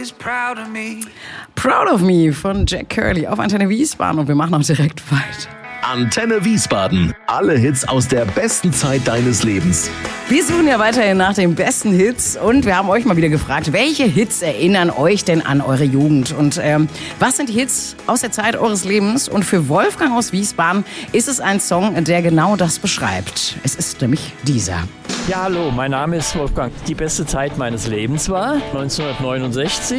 Proud of Me von Jack Curly auf Antenne Wiesbaden und wir machen auch direkt weiter. Antenne Wiesbaden. Alle Hits aus der besten Zeit deines Lebens. Wir suchen ja weiterhin nach den besten Hits und wir haben euch mal wieder gefragt, welche Hits erinnern euch denn an eure Jugend? Und was sind die Hits aus der Zeit eures Lebens? Und für Wolfgang aus Wiesbaden ist es ein Song, der genau das beschreibt. Es ist nämlich dieser. Ja, hallo, mein Name ist Wolfgang. Die beste Zeit meines Lebens war 1969.